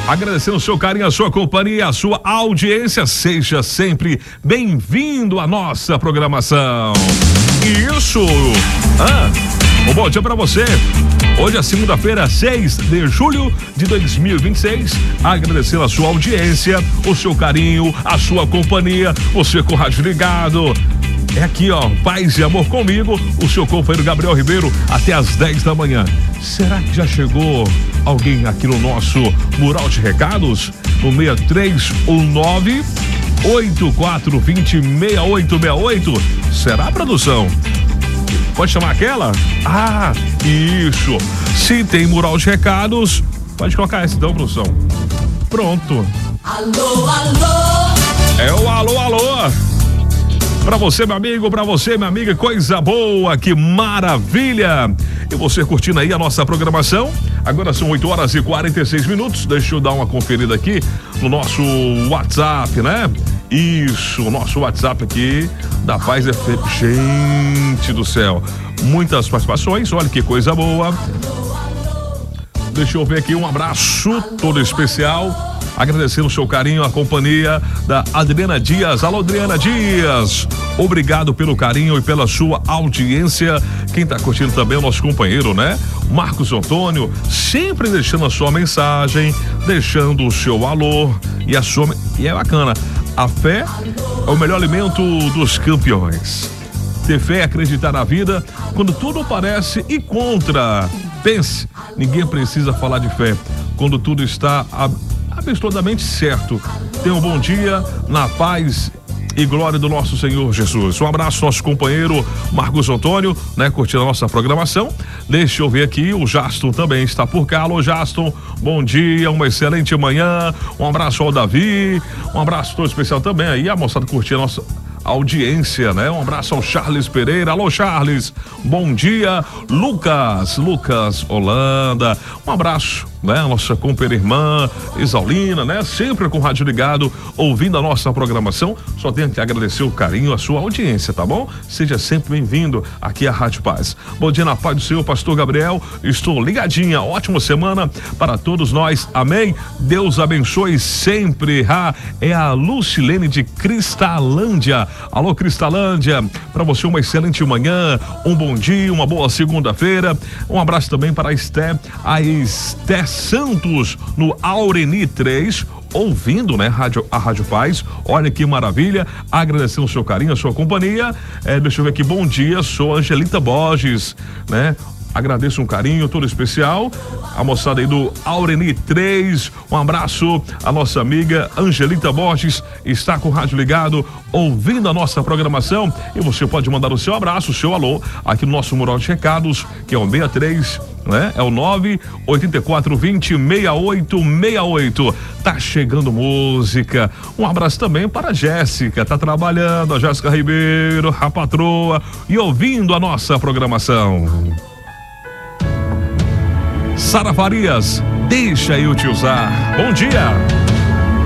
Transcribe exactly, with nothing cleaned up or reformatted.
Agradecendo o seu carinho, a sua companhia, a sua audiência. Seja sempre bem-vindo à nossa programação. Isso! Ah, um bom dia pra você. Hoje é segunda-feira, seis de julho de dois mil e vinte e seis. Agradecendo a sua audiência, o seu carinho, a sua companhia, você com o rádio ligado. É aqui, ó, paz e amor comigo, o seu companheiro Gabriel Ribeiro, até às dez da manhã. Será que já chegou alguém aqui no nosso mural de recados? No seis três um nove, oito quatro dois zero, seis oito seis oito. Será, produção? Pode chamar aquela? Ah, isso. Se tem mural de recados, pode colocar essa então, produção. Pronto. Alô, alô. É o alô, alô. Pra você, meu amigo, pra você, minha amiga, coisa boa, que maravilha! E você curtindo aí a nossa programação? Agora são oito horas e quarenta e seis minutos. Deixa eu dar uma conferida aqui no nosso WhatsApp, né? Isso, o nosso WhatsApp aqui da Paz F M. Gente do céu, muitas participações, olha que coisa boa. Deixa eu ver aqui, um abraço todo especial. Agradecendo o seu carinho, a companhia da Adriana Dias. Alô, Adriana Dias. Obrigado pelo carinho e pela sua audiência. Quem tá curtindo também é o nosso companheiro, né? Marcos Antônio, sempre deixando a sua mensagem, deixando o seu alô e a sua... E é bacana, a fé é o melhor alimento dos campeões. Ter fé é acreditar na vida quando tudo parece ir contra. Pense, ninguém precisa falar de fé quando tudo está... A... absolutamente certo. Tenha um bom dia na paz e glória do nosso Senhor Jesus. Um abraço, nosso companheiro Marcos Antônio, né, curtindo a nossa programação. Deixa eu ver aqui, o Jaston também está por cá. Alô, Jaston, bom dia, uma excelente manhã. Um abraço ao Davi, um abraço todo especial também aí, a moçada curtindo a nossa audiência, né? Um abraço ao Charles Pereira. Alô, Charles, bom dia. Lucas, Lucas Holanda, um abraço, né? A nossa companheira irmã Isaulina, né? Sempre com o rádio ligado, ouvindo a nossa programação. Só tenho que agradecer o carinho, a sua audiência, tá bom? Seja sempre bem-vindo aqui à Rádio Paz. Bom dia na paz do Senhor, pastor Gabriel. Estou ligadinha, ótima semana para todos nós, amém? Deus abençoe sempre. Ah, é a Lucilene de Cristalândia. Alô, Cristalândia, para você uma excelente manhã, um bom dia, uma boa segunda-feira. Um abraço também para a Esté, a Esté Santos, no Aureni três, ouvindo, né, rádio, a Rádio Paz. Olha que maravilha, agradecendo o seu carinho, a sua companhia. É, deixa eu ver aqui, bom dia, sou Angelita Borges, né? Agradeço um carinho todo especial, a moçada aí do Aureni três, um abraço, a nossa amiga Angelita Borges está com o rádio ligado, ouvindo a nossa programação, e você pode mandar o seu abraço, o seu alô, aqui no nosso mural de recados, que é o seis três, né? É o nove oito quatro dois zero, seis oito seis oito. Tá chegando música. Um abraço também para a Jéssica, tá trabalhando, a Jéssica Ribeiro, a patroa, e ouvindo a nossa programação. Sara Farias, deixa eu te usar. Bom dia.